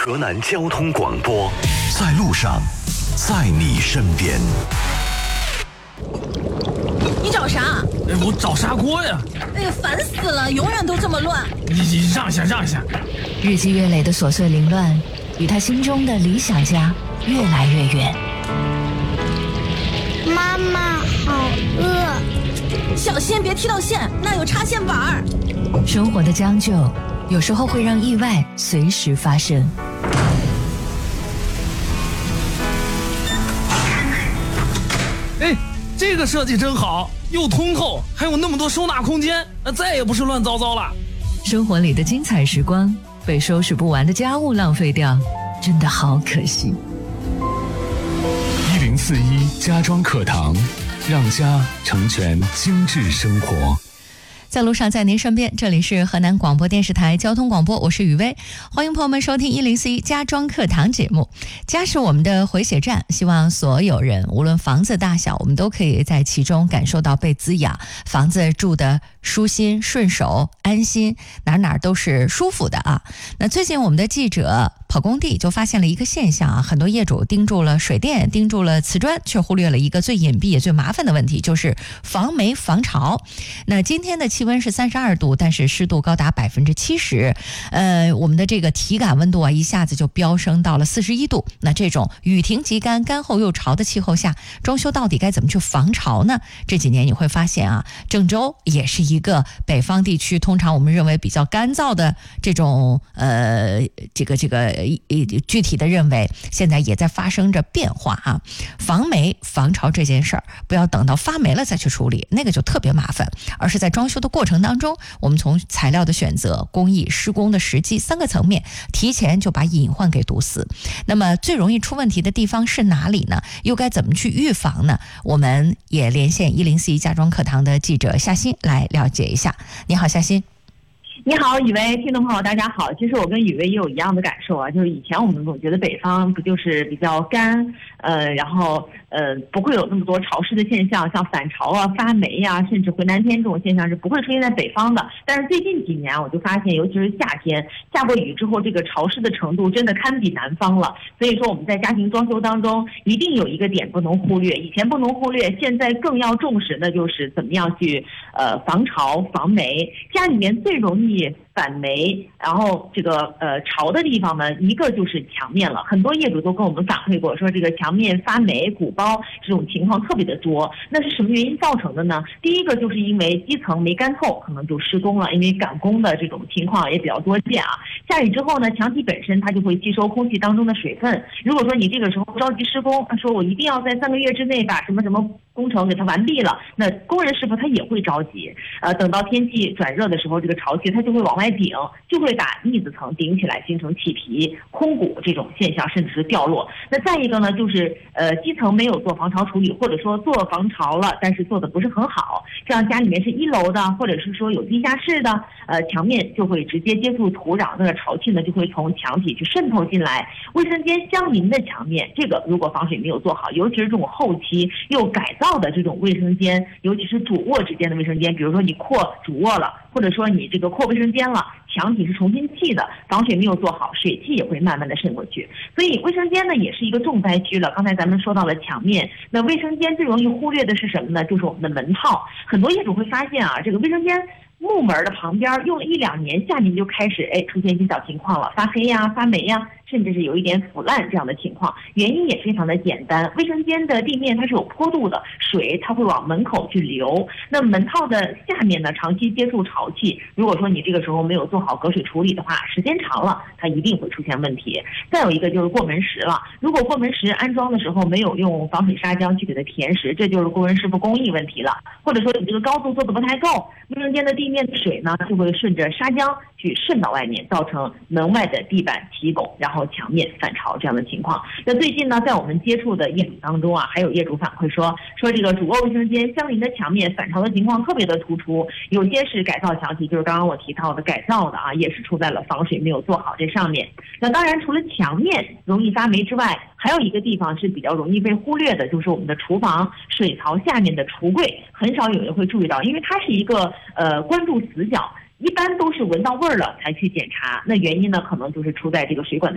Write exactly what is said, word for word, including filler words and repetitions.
河南交通广播，在路上，在你身边。 你找啥？ 哎，我找砂锅呀！ 哎呀，烦死了，永远都这么乱。 你你让一下，让一下。 日积月累的琐碎凌乱，与他心中的理想家越来越远。 妈妈，好饿。 小心别踢到线，那有插线板。 生活的将就，有时候会让意外随时发生。 哎，这个设计真好，又通透，还有那么多收纳空间，那再也不是乱糟糟了。 生活里的精彩时光，被收拾不完的家务浪费掉，真的好可惜。 一零四一家装课堂，让家成全精致生活。 在路上，在您身边，这里是河南广播电视台交通广播，我是雨薇，欢迎朋友们收听一零四一家装课堂节目。家是我们的回血站，希望所有人无论房子大小，我们都可以在其中感受到被滋养，房子住得舒心顺手安心，哪哪都是舒服的啊。那最近我们的记者跑工地就发现了一个现象啊，很多业主盯住了水电，盯住了瓷砖，却忽略了一个最隐蔽也最麻烦的问题，就是防霉防潮。那今天的气温是三十二度，但是湿度高达百分之七十，呃，我们的这个体感温度啊，一下子就飙升到了四十一度。那这种雨停即干、干后又潮的气候下，装修到底该怎么去防潮呢？这几年你会发现啊，郑州也是一个北方地区，通常我们认为比较干燥的这种呃，这个这个具体的认为，现在也在发生着变化啊。防霉防潮这件事儿，不要等到发霉了再去处理，那个就特别麻烦，而是在装修的过程当中，我们从材料的选择、工艺、施工的时机三个层面，提前就把隐患给堵死。那么最容易出问题的地方是哪里呢？又该怎么去预防呢？我们也连线一零四一家装课堂的记者夏欣来了解一下。你好，夏欣。 你好，雨薇，听众朋友大家好。其实我跟雨薇也有一样的感受啊，就是以前我们总觉得北方不就是比较干，呃，然后呃不会有那么多潮湿的现象，像反潮啊、发霉呀、啊，甚至回南天这种现象是不会出现在北方的。但是最近几年我就发现，尤其是夏天下过雨之后，这个潮湿的程度真的堪比南方了。所以说我们在家庭装修当中一定有一个点不能忽略，以前不能忽略，现在更要重视，那就是怎么样去呃防潮防霉。家里面最容易反霉，然后这个呃潮的地方呢，一个就是墙面了。很多业主都跟我们反馈过，说这个墙面发霉、鼓包这种情况特别的多。那是什么原因造成的呢？第一个就是因为基层没干透，可能就施工了，因为赶工的这种情况也比较多见啊。下雨之后呢，墙体本身它就会吸收空气当中的水分。如果说你这个时候着急施工，说我一定要在三个月之内把什么什么工程给它完毕了，那工人师傅他也会着急，呃，等到天气转热的时候，这个潮气它就会往外顶，就会把腻子层顶起来，形成气皮、空鼓这种现象，甚至是掉落。那再一个呢，就是呃基层没有做防潮处理，或者说做防潮了，但是做的不是很好，这样家里面是一楼的，或者是说有地下室的，呃墙面就会直接接触土壤，那个潮气呢就会从墙体去渗透进来。卫生间相邻的墙面，这个如果防水没有做好，尤其是这种后期又改造的这种卫生间，尤其是主卧之间的卫生间，比如说你扩主卧了，或者说你这个扩卫生间了，墙体是重新砌的，防水没有做好，水汽也会慢慢的渗过去。所以卫生间呢也是一个重灾区了。刚才咱们说到了墙面，那卫生间最容易忽略的是什么呢？就是我们的门套。很多业主会发现啊，这个卫生间木门的旁边用了一两年，下面就开始哎出现一些小情况了，发黑呀、发霉呀，甚至是有一点腐烂这样的情况。原因也非常的简单，卫生间的地面它是有坡度的，水它会往门口去流。那门套的下面呢，长期接触潮气，如果说你这个时候没有做好隔水处理的话，时间长了它一定会出现问题。再有一个就是过门石了，如果过门石安装的时候没有用防水砂浆去给它填实，这就是工人师傅工艺问题了。或者说你这个高度做的不太够，卫生间的地面的水呢就会顺着砂浆去渗到外面，造成门外的地板起拱，然后墙面反潮这样的情况。那最近呢，在我们接触的业主当中啊，还有业主反馈说，说这个主卧卫生间相邻的墙面反潮的情况特别的突出，有些是改造墙体，就是刚刚我提到的改造的啊，也是出在了防水没有做好这上面。那当然，除了墙面容易发霉之外，还有一个地方是比较容易被忽略的，就是我们的厨房水槽下面的橱柜，很少有人会注意到，因为它是一个呃关注死角。一般都是闻到味儿了才去检查，那原因呢，可能就是出在这个水管的